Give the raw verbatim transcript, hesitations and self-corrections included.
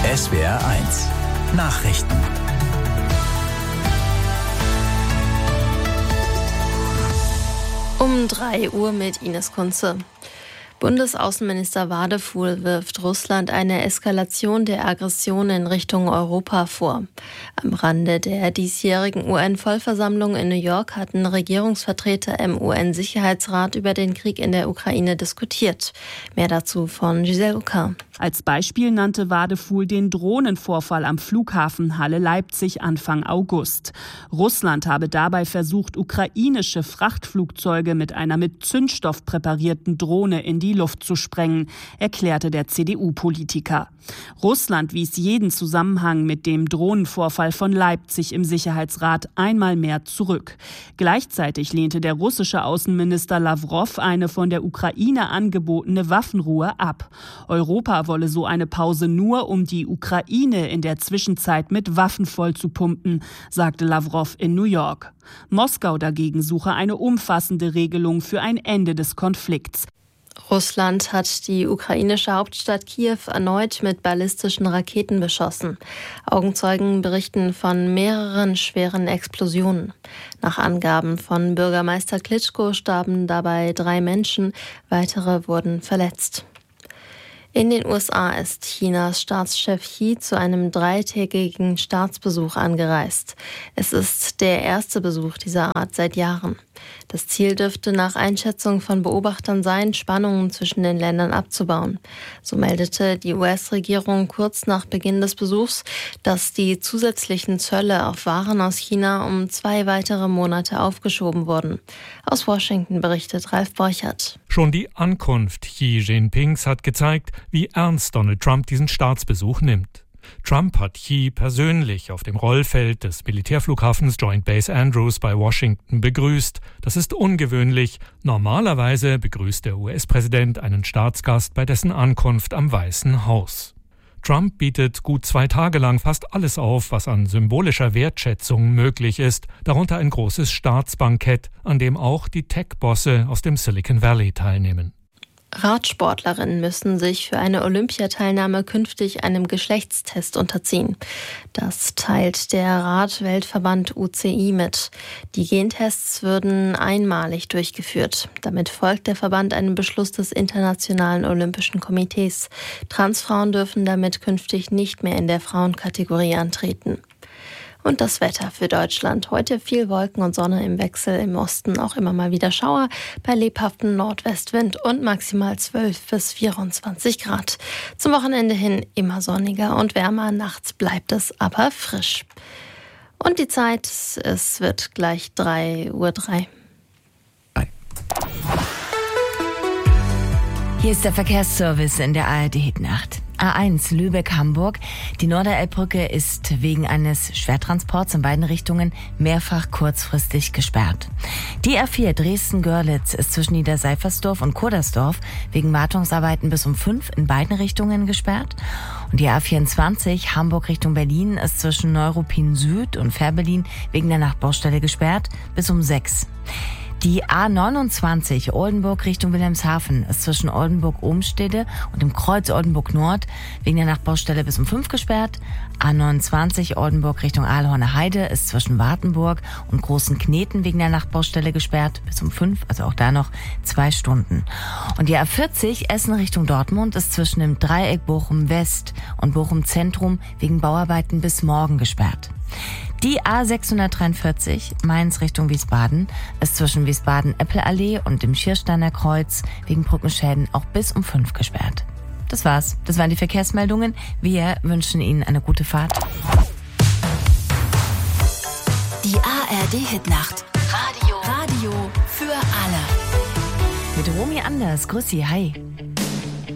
S W R eins Nachrichten. Um drei Uhr mit Ines Kunze. Bundesaußenminister Wadefuhl wirft Russland eine Eskalation der Aggression in Richtung Europa vor. Am Rande der diesjährigen U N-Vollversammlung in New York hatten Regierungsvertreter im U N-Sicherheitsrat über den Krieg in der Ukraine diskutiert. Mehr dazu von Giselle Ucker. Als Beispiel nannte Wadefuhl den Drohnenvorfall am Flughafen Halle-Leipzig Anfang August. Russland habe dabei versucht, ukrainische Frachtflugzeuge mit einer mit Zündstoff präparierten Drohne in die Luft zu sprengen, erklärte der C D U-Politiker. Russland wies jeden Zusammenhang mit dem Drohnenvorfall von Leipzig im Sicherheitsrat einmal mehr zurück. Gleichzeitig lehnte der russische Außenminister Lawrow eine von der Ukraine angebotene Waffenruhe ab. Europa wolle so eine Pause nur, um die Ukraine in der Zwischenzeit mit Waffen vollzupumpen, sagte Lawrow in New York. Moskau dagegen suche eine umfassende Regelung für ein Ende des Konflikts. Russland hat die ukrainische Hauptstadt Kiew erneut mit ballistischen Raketen beschossen. Augenzeugen berichten von mehreren schweren Explosionen. Nach Angaben von Bürgermeister Klitschko starben dabei drei Menschen, weitere wurden verletzt. In den U S A ist Chinas Staatschef Xi zu einem dreitägigen Staatsbesuch angereist. Es ist der erste Besuch dieser Art seit Jahren. Das Ziel dürfte nach Einschätzung von Beobachtern sein, Spannungen zwischen den Ländern abzubauen. So meldete die U S-Regierung kurz nach Beginn des Besuchs, dass die zusätzlichen Zölle auf Waren aus China um zwei weitere Monate aufgeschoben wurden. Aus Washington berichtet Ralf Borchert. Schon die Ankunft Xi Jinpings hat gezeigt, wie ernst Donald Trump diesen Staatsbesuch nimmt. Trump hat Xi persönlich auf dem Rollfeld des Militärflughafens Joint Base Andrews bei Washington begrüßt. Das ist ungewöhnlich. Normalerweise begrüßt der U S-Präsident einen Staatsgast bei dessen Ankunft am Weißen Haus. Trump bietet gut zwei Tage lang fast alles auf, was an symbolischer Wertschätzung möglich ist, darunter ein großes Staatsbankett, an dem auch die Tech-Bosse aus dem Silicon Valley teilnehmen. Radsportlerinnen müssen sich für eine Olympiateilnahme künftig einem Geschlechtstest unterziehen. Das teilt der Radweltverband U C I mit. Die Gentests würden einmalig durchgeführt. Damit folgt der Verband einem Beschluss des Internationalen Olympischen Komitees. Transfrauen dürfen damit künftig nicht mehr in der Frauenkategorie antreten. Und das Wetter für Deutschland. Heute viel Wolken und Sonne im Wechsel, im Osten auch immer mal wieder Schauer, bei lebhaftem Nordwestwind und maximal zwölf bis vierundzwanzig Grad. Zum Wochenende hin immer sonniger und wärmer, nachts bleibt es aber frisch. Und die Zeit, es wird gleich drei Uhr drei. Hier ist der Verkehrsservice in der A R D-Hitnacht. A eins Lübeck-Hamburg. Die Norderelbbrücke ist wegen eines Schwertransports in beiden Richtungen mehrfach kurzfristig gesperrt. Die A vier Dresden-Görlitz ist zwischen Niederseifersdorf und Kurdersdorf wegen Wartungsarbeiten bis um fünf in beiden Richtungen gesperrt. Und die A vierundzwanzig Hamburg Richtung Berlin ist zwischen Neuruppin Süd und Fährberlin wegen der Nachbaustelle gesperrt bis um sechs. Die A neunundzwanzig Oldenburg Richtung Wilhelmshaven ist zwischen Oldenburg-Ohmstede und dem Kreuz Oldenburg-Nord wegen der Nachbaustelle bis um fünf gesperrt. A neunundzwanzig Oldenburg Richtung Aalhorner Heide ist zwischen Wartenburg und Großen Kneten wegen der Nachbaustelle gesperrt bis um fünf, also auch da noch zwei Stunden. Und die A vierzig Essen Richtung Dortmund ist zwischen dem Dreieck Bochum West und Bochum Zentrum wegen Bauarbeiten bis morgen gesperrt. Die A sechshundertdreiundvierzig Mainz Richtung Wiesbaden ist zwischen Wiesbaden-Eppelallee und dem Schiersteiner Kreuz wegen Brückenschäden auch bis um fünf gesperrt. Das war's. Das waren die Verkehrsmeldungen. Wir wünschen Ihnen eine gute Fahrt. Die A R D-Hitnacht. Radio. Radio für alle. Mit Romy Anders. Grüß Sie. Hi.